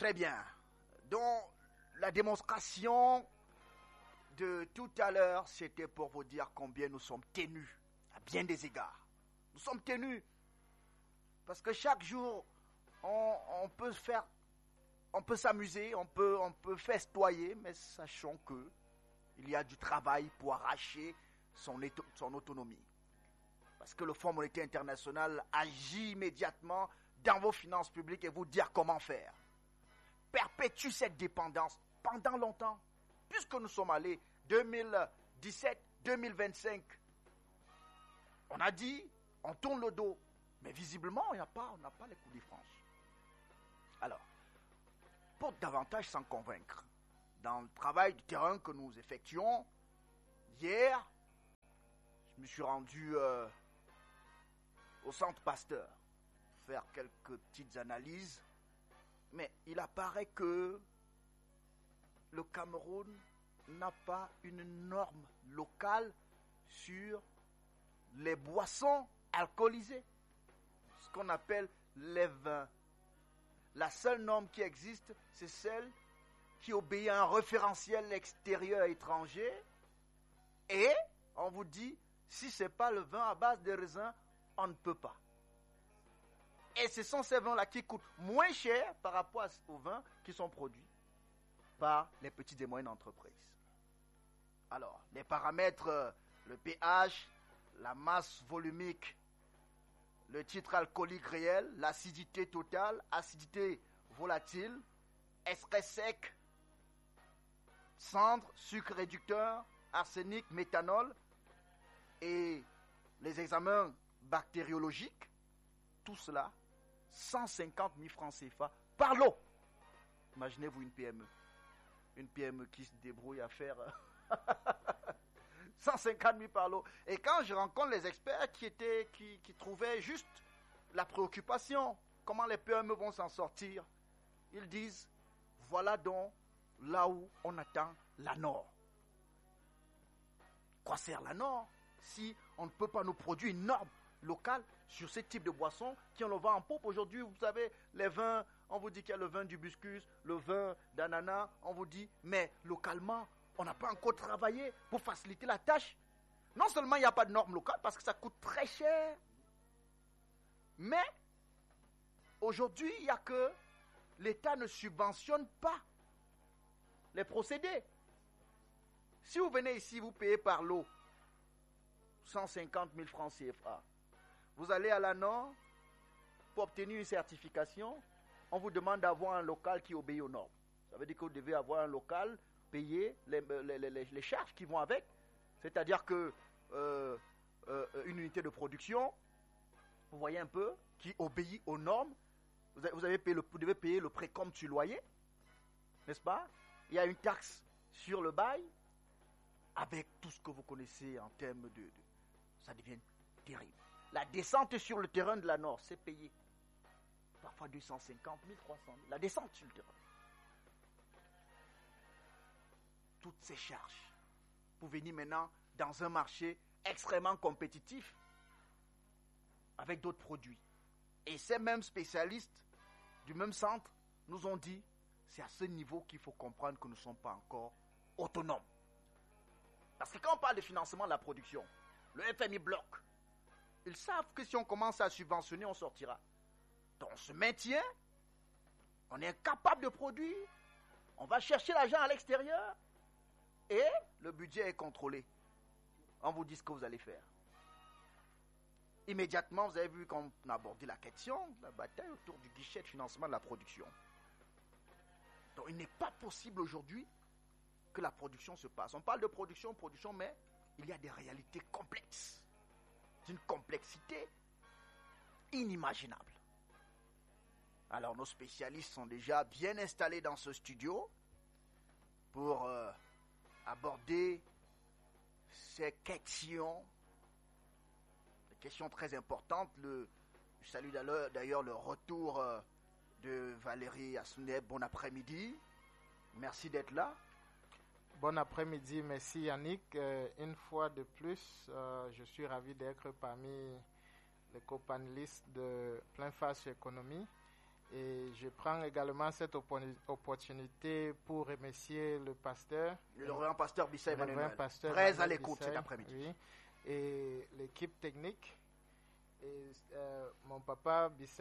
Très bien. Donc, la démonstration de tout à l'heure, c'était pour vous dire combien nous sommes ténus, à bien des égards. Nous sommes ténus. Parce que chaque jour, on peut s'amuser, on peut festoyer, mais sachons que il y a du travail pour arracher son autonomie. Parce que le Fonds monétaire international agit immédiatement dans vos finances publiques et vous dire comment faire. Perpétue cette dépendance pendant longtemps. Puisque nous sommes allés 2017, 2025, on a dit, on tourne le dos. Mais visiblement, on n'a pas les coups de franche. Alors, pour davantage s'en convaincre, dans le travail du terrain que nous effectuons, hier, je me suis rendu au Centre Pasteur faire quelques petites analyses, mais il apparaît que le Cameroun n'a pas une norme locale sur les boissons alcoolisées, ce qu'on appelle les vins. La seule norme qui existe, c'est celle qui obéit à un référentiel extérieur étranger, et on vous dit, si ce n'est pas le vin à base de raisin, on ne peut pas. Et ce sont ces vins-là qui coûtent moins cher par rapport aux vins qui sont produits par les petites et moyennes entreprises. Alors, les paramètres, le pH, la masse volumique, le titre alcoolique réel, l'acidité totale, acidité volatile, extrait sec, cendre, sucre réducteur, arsenic, méthanol et les examens bactériologiques, tout cela, 150 000 francs CFA par lot. Imaginez-vous une PME. Une PME qui se débrouille à faire 150 000 par lot. Et quand je rencontre les experts qui trouvaient juste la préoccupation, comment les PME vont s'en sortir, ils disent, voilà donc là où on attend la norme. Quoi sert la norme si on ne peut pas nous produire une norme locale sur ce type de boissons qui on le vend en pompe aujourd'hui? Vous savez, les vins, on vous dit qu'il y a le vin d'hibiscus, le vin d'ananas, on vous dit, mais localement, on n'a pas encore travaillé pour faciliter la tâche. Non seulement il n'y a pas de normes locales parce que ça coûte très cher, mais aujourd'hui, il y a que l'État ne subventionne pas les procédés. Si vous venez ici, vous payez par lot 150 000 francs CFA. Vous allez à la norme pour obtenir une certification. On vous demande d'avoir un local qui obéit aux normes. Ça veut dire que vous devez avoir un local, payer les charges qui vont avec. C'est-à-dire que une unité de production, vous voyez un peu, qui obéit aux normes. Vous devez payer le précompte sur loyer, n'est-ce pas? Il y a une taxe sur le bail, avec tout ce que vous connaissez en termes de ça devient terrible. La descente sur le terrain de la Nord, c'est payé. Parfois 250 000, 300 000. La descente sur le terrain. Toutes ces charges pour venir maintenant dans un marché extrêmement compétitif avec d'autres produits. Et ces mêmes spécialistes du même centre nous ont dit, c'est à ce niveau qu'il faut comprendre que nous ne sommes pas encore autonomes. Parce que quand on parle de financement de la production, le FMI bloque. Ils savent que si on commence à subventionner, on sortira. Donc on se maintient, on est incapable de produire, on va chercher l'argent à l'extérieur et le budget est contrôlé. On vous dit ce que vous allez faire. Immédiatement, vous avez vu qu'on a abordé la question, la bataille autour du guichet de financement de la production. Donc il n'est pas possible aujourd'hui que la production se passe. On parle de production, mais il y a des réalités complexes, d'une complexité inimaginable. Alors nos spécialistes sont déjà bien installés dans ce studio pour aborder ces questions, des questions très importantes. Je salue d'ailleurs le retour de Valérie Assounet. Bon après-midi, merci d'être là. Bon après-midi, merci Yannick. Une fois de plus, je suis ravi d'être parmi les copanélistes de Plein Face Économie. Et je prends également cette opportunité pour remercier le pasteur. Le révérend pasteur Bissay Emmanuel. Très à l'écoute cet après-midi. Oui, et l'équipe technique. Et mon papa Bissay